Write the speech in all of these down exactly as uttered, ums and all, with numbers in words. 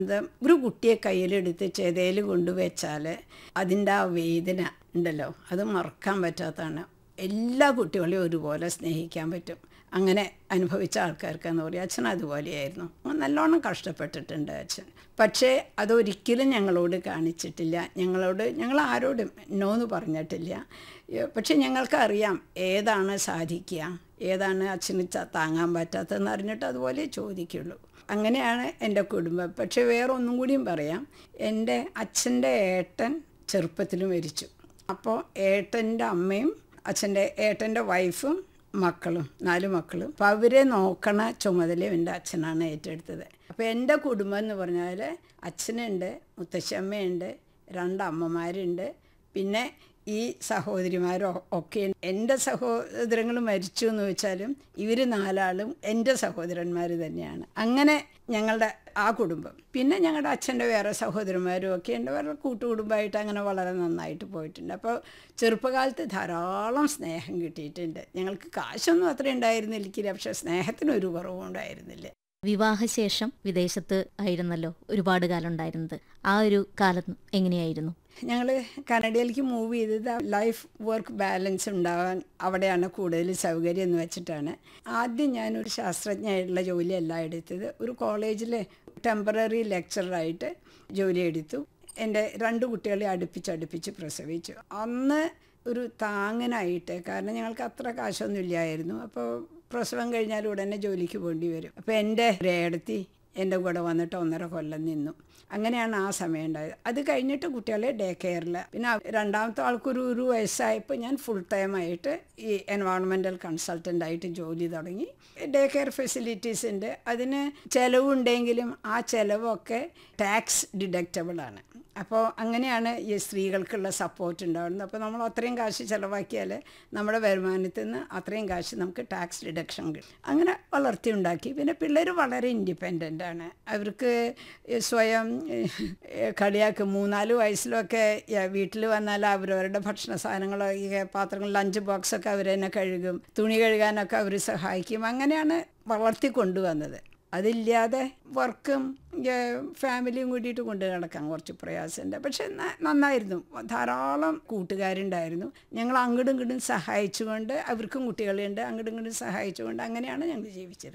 ഇത് ഒരു കുട്ടിയെ കയ്യിലെടുത്ത് ചെതയിൽ കൊണ്ടുവച്ചാൽ അതിൻ്റെ ആ വേദന ഉണ്ടല്ലോ, അത് മറക്കാൻ പറ്റാത്തതാണ്. എല്ലാ കുട്ടികളെയും ഒരുപോലെ സ്നേഹിക്കാൻ പറ്റും. അങ്ങനെ അനുഭവിച്ച ആൾക്കാർക്കെന്ന് പറയും. അച്ഛൻ അതുപോലെയായിരുന്നു. നല്ലോണം കഷ്ടപ്പെട്ടിട്ടുണ്ട് അച്ഛൻ. പക്ഷേ അതൊരിക്കലും ഞങ്ങളോട് കാണിച്ചിട്ടില്ല. ഞങ്ങളോട് ഞങ്ങൾ ആരോടും നോന്ന് പറഞ്ഞിട്ടില്ല. പക്ഷെ ഞങ്ങൾക്കറിയാം ഏതാണ് സാധിക്കുക, ഏതാണ് അച്ഛന് താങ്ങാൻ പറ്റാത്തതെന്ന് അറിഞ്ഞിട്ട് അതുപോലെ ചോദിക്കുള്ളൂ. അങ്ങനെയാണ് എൻ്റെ കുടുംബം. പക്ഷേ വേറെ ഒന്നും കൂടിയും പറയാം. എൻ്റെ അച്ഛൻ്റെ ഏട്ടൻ ചെറുപ്പത്തിൽ മരിച്ചു. അപ്പോൾ ഏട്ടൻ്റെ അമ്മയും അച്ഛൻ്റെ ഏട്ടൻ്റെ വൈഫും മക്കളും, നാല് മക്കളും, അപ്പോൾ അവരെ നോക്കണ ചുമതലയും എൻ്റെ അച്ഛനാണ് ഏറ്റെടുത്തത്. അപ്പോൾ എൻ്റെ കുടുംബം എന്ന് പറഞ്ഞാൽ അച്ഛനുണ്ട്, മുത്തശ്ശമ്മയുണ്ട്, രണ്ടമ്മമാരുണ്ട്, പിന്നെ ഈ സഹോദരിമാരും ഒക്കെ. എൻ്റെ സഹോദരങ്ങൾ മരിച്ചു എന്ന് വെച്ചാലും ഇവർ നാലാളും എൻ്റെ സഹോദരന്മാർ തന്നെയാണ്. അങ്ങനെ ഞങ്ങളുടെ ആ കുടുംബം. പിന്നെ ഞങ്ങളുടെ അച്ഛൻ്റെ വേറെ സഹോദരന്മാരും ഒക്കെ ഉണ്ട്. വേറെ കൂട്ടുകുടുംബമായിട്ട് അങ്ങനെ വളരെ നന്നായിട്ട് പോയിട്ടുണ്ട്. അപ്പോൾ ചെറുപ്പകാലത്ത് ധാരാളം സ്നേഹം കിട്ടിയിട്ടുണ്ട്. ഞങ്ങൾക്ക് കാശൊന്നും അത്ര ഉണ്ടായിരുന്നില്ല, പക്ഷേ സ്നേഹത്തിനൊരു കുറവും ഉണ്ടായിരുന്നില്ല. വിവാഹശേഷം വിദേശത്ത് ആയിരുന്നല്ലോ ഒരുപാട് കാലം ഉണ്ടായിരുന്നത്. ആ ഒരു കാലം എങ്ങനെയായിരുന്നു? ഞങ്ങൾ കാനഡയിലേക്ക് മൂവ് ചെയ്തത് ലൈഫ് വർക്ക് ബാലൻസ് ഉണ്ടാകാൻ അവിടെയാണ് കൂടുതൽ സൗകര്യം എന്ന് വെച്ചിട്ടാണ്. ആദ്യം ഞാനൊരു ശാസ്ത്രജ്ഞയായിട്ടുള്ള ജോലിയല്ല എടുത്തത്. ഒരു കോളേജിൽ ടെമ്പററി ലെക്ചറായിട്ട് ജോലി എടുത്തു. എൻ്റെ രണ്ട് കുട്ടികളെ അടുപ്പിച്ചടുപ്പിച്ച് പ്രസവിച്ചു. അന്ന് ഒരു താങ്ങനായിട്ട്, കാരണം ഞങ്ങൾക്ക് അത്ര കാശൊന്നും ഇല്ലായിരുന്നു. അപ്പോൾ പ്രസവം കഴിഞ്ഞാൽ ഉടനെ ജോലിക്ക് പോകേണ്ടി വരും. അപ്പോൾ എൻ്റെ ഏടത്തി എൻ്റെ കൂടെ വന്നിട്ട് ഒന്നര കൊല്ലം നിന്നു. അങ്ങനെയാണ് ആ സമയം ഉണ്ടായത്. അത് കഴിഞ്ഞിട്ട് കുട്ടികളെ ഡേ കെയറിൽ, പിന്നെ രണ്ടാമത്തെ ആൾക്കൊരു ഒരു വയസ്സായപ്പോൾ ഞാൻ ഫുൾ ടൈമായിട്ട് ഈ എൻവയോൺമെൻറ്റൽ കൺസൾട്ടൻ്റായിട്ട് ജോലി തുടങ്ങി. ഡേ കെയർ ഫെസിലിറ്റീസ് ഉണ്ട്. അതിന് ചിലവുണ്ടെങ്കിലും ആ ചിലവൊക്കെ ടാക്സ് ഡിഡക്റ്റബിളാണ്. അപ്പോൾ അങ്ങനെയാണ് ഈ സ്ത്രീകൾക്കുള്ള സപ്പോർട്ട് ഉണ്ടാകുന്നത്. അപ്പോൾ നമ്മൾ അത്രയും കാശ് ചിലവാക്കിയാൽ നമ്മുടെ വരുമാനത്തിൽ നിന്ന് അത്രയും കാശ് നമുക്ക് ടാക്സ് ഡിഡക്ഷൻ കിട്ടും. അങ്ങനെ വളർത്തി ഉണ്ടാക്കി. പിന്നെ പിള്ളേർ വളരെ ഇൻഡിപെൻഡൻ്റ് ആണ്. അവർക്ക് സ്വയം കളിയാക്കും. മൂന്നാല് വയസ്സിലൊക്കെ വീട്ടിൽ വന്നാൽ അവരവരുടെ ഭക്ഷണ സാധനങ്ങളോ ഈ പാത്രങ്ങൾ ലഞ്ച് ബോക്സൊക്കെ അവർ തന്നെ കഴുകും. തുണി കഴുകാനൊക്കെ അവർ സഹായിക്കും. അങ്ങനെയാണ് വളർത്തി കൊണ്ടുവന്നത്. അതില്ലാതെ വർക്കും ഫാമിലിയും കൂട്ടിയിട്ട് കൊണ്ട് നടക്കാൻ കുറച്ച് പ്രയാസമുണ്ട്. പക്ഷെ നന്നായിരുന്നു. ധാരാളം കൂട്ടുകാരുണ്ടായിരുന്നു. ഞങ്ങൾ അങ്ങോട്ടും ഇങ്ങോട്ടും സഹായിച്ചുകൊണ്ട്, അവർക്കും കുട്ടികളുണ്ട്, അങ്ങോട്ടും ഇങ്ങോട്ടും സഹായിച്ചുകൊണ്ട് അങ്ങനെയാണ് ഞങ്ങൾ ജീവിച്ചത്.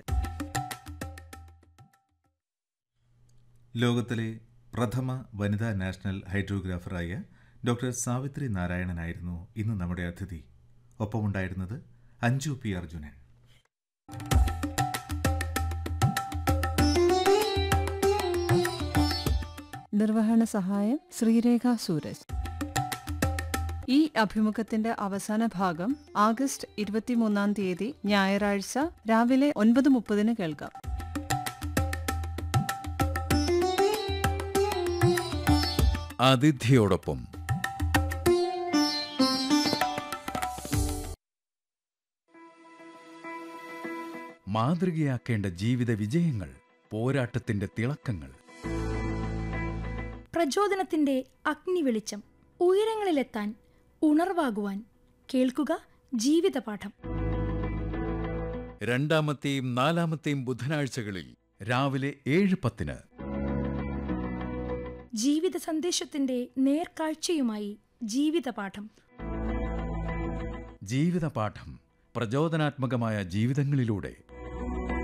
ലോകത്തിലെ പ്രഥമ വനിതാ നാഷണൽ ഹൈഡ്രോഗ്രാഫറായ ഡോക്ടർ സാവിത്രി നാരായണനായിരുന്നു ഇന്ന് നമ്മുടെ അതിഥി. ഒപ്പമുണ്ടായിരുന്നത് അഞ്ജു പി അർജുനൻ. നിർവഹണ സഹായം ശ്രീരേഖ സൂരജ്. ഈ അഭിമുഖത്തിന്റെ അവസാന ഭാഗം ആഗസ്റ്റ് ഇരുപത്തിമൂന്നാം തീയതി ഞായറാഴ്ച രാവിലെ ഒൻപത് മുപ്പതിന് കേൾക്കാം. അതിഥിയോടൊപ്പം മാതൃകയാക്കേണ്ട ജീവിത വിജയങ്ങൾ, പോരാട്ടത്തിന്റെ തിളക്കങ്ങൾ, പ്രചോദനത്തിന്റെ അഗ്നി വെളിച്ചം, ഉയരങ്ങളിലെത്താൻ ഉണർവാകുവാൻ കേൾക്കുക ജീവിതപാഠം. രണ്ടാമത്തെയും നാലാമത്തെയും ബുധനാഴ്ചകളിൽ രാവിലെ ഏഴ് പത്തിന് ജീവിത സന്ദേശത്തിന്റെ നേർക്കാഴ്ചയുമായി ജീവിതപാഠം. ജീവിതപാഠം പ്രചോദനാത്മകമായ ജീവിതങ്ങളിലൂടെ